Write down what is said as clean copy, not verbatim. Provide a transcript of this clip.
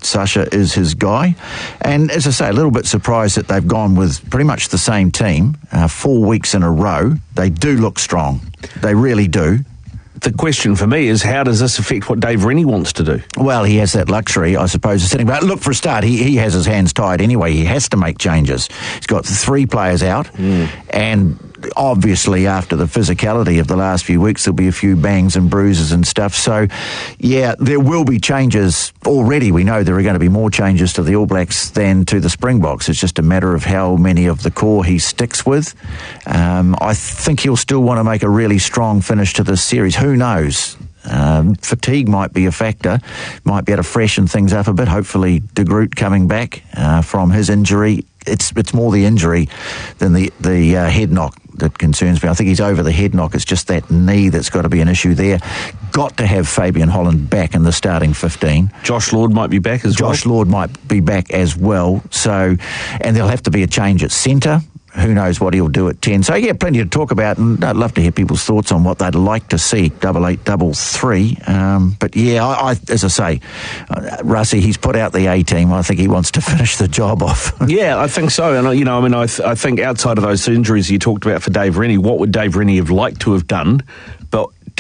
Sasha is his guy. And as I say, a little bit surprised that they've gone with pretty much the same team 4 weeks in a row. They do look strong. They really do. The question for me is, how does this affect what Dave Rennie wants to do? Well, he has that luxury, I suppose, of sitting back. Look, for a start, he has his hands tied anyway. He has to make changes. He's got 3 players out, and obviously after the physicality of the last few weeks, there'll be a few bangs and bruises and stuff. So, yeah, there will be changes. Already we know there are going to be more changes to the All Blacks than to the Springboks. It's just a matter of how many of the core he sticks with. I think he'll still want to make a really strong finish to this series. Who knows? Fatigue might be a factor, might be able to freshen things up a bit. Hopefully De Groot coming back from his injury. It's more the injury than the head knock that concerns me. I think he's over the head knock. It's just that knee that's got to be an issue there. Got to have Fabian Holland back in the starting 15. Josh Lord might be back as well. Josh Lord might be back as well. So, and there'll have to be a change at centre. Who knows what he'll do at 10. So, yeah, plenty to talk about, and I'd love to hear people's thoughts on what they'd like to see, 8833. But, yeah, I as I say, Russie, he's put out the A-team. I think he wants to finish the job off. Yeah, I think so. And, I think outside of those injuries you talked about for Dave Rennie, what would Dave Rennie have liked to have done